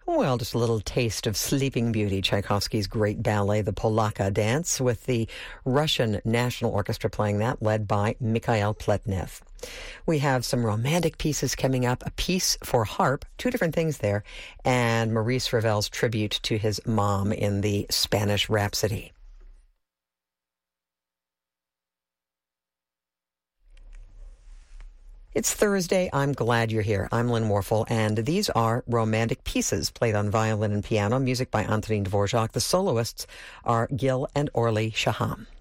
Well, just a little taste of Sleeping Beauty, Tchaikovsky's great ballet, the Polaka Dance, with the Russian National Orchestra playing that, led by Mikhail Pletnev. We have some romantic pieces coming up, a piece for harp, two different things there, and Maurice Ravel's tribute to his mom in the Spanish Rhapsody. It's Thursday. I'm glad you're here. I'm Lynn Warfel, and these are romantic pieces played on violin and piano, music by Antonin Dvorak. The soloists are Gil and Orly Shaham.